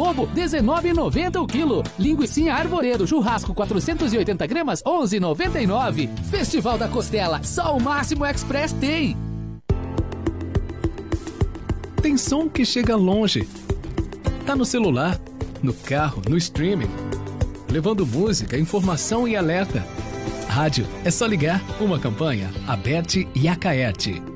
lombo, R$19,90 o quilo. Linguicinha Arvoredo churrasco 480 gramas, R$11,99. Festival da Costela, só o Máximo Express tem. Tem som que chega longe. Tá no celular, no carro, no streaming. Levando música, informação e alerta. Rádio é só ligar. Uma campanha, Aberte e Acaerte.